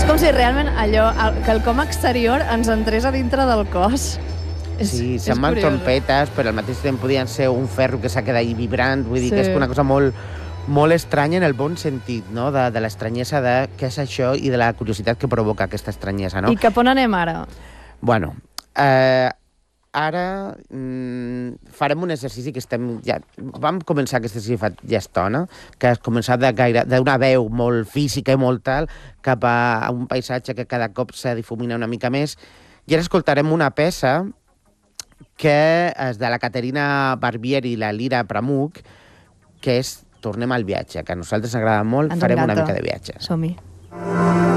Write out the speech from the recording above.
com si realment allò, que el com exterior ens entrés a dintre del cos. Sí, semblen trompetes, però al mateix temps podien ser un ferro que s'ha quedat ahí vibrant. Vull dir que és una cosa molt estranya en el bon sentit, no? De l'estranyesa de què és això i de la curiositat que provoca aquesta estranyesa, no? I cap on anem ara? Bueno, ara farem un exercici que vam començar aquest exercici fa ja estona, que has començat d'una veu molt física i molt tal, cap a un paisatge que cada cop se difumina una mica més. I ara escoltarem una peça que és de la Caterina Barbieri i la Lira Pramuk, que és Tornem al viatge, que a nosaltres ens agrada molt, farem una mica de viatge. Som-hi.